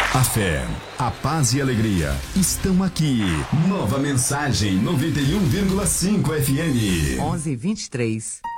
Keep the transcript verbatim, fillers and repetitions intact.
A fé, a paz e a alegria estão aqui. Nova Mensagem noventa e um vírgula cinco F M. onze e vinte e três.